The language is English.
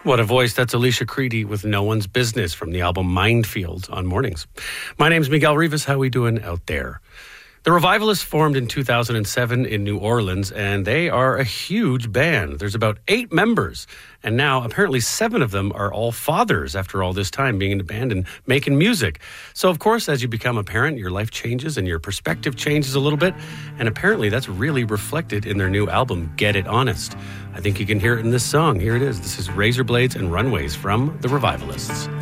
What a voice. That's Alicia Creedy with No One's Business from the album Minefield on Mornings. My name's Miguel Rivas. How we doing out there? The Revivalists formed in 2007 in New Orleans, and they are a huge band. There's about 8 members, and now apparently 7 of them are all fathers after all this time being in a band and making music. So, of course, as you become a parent, your life changes and your perspective changes a little bit, and apparently that's really reflected in their new album, Get It Honest. I think you can hear it in this song. Here it is. This is Razor Blades and Runways from the Revivalists.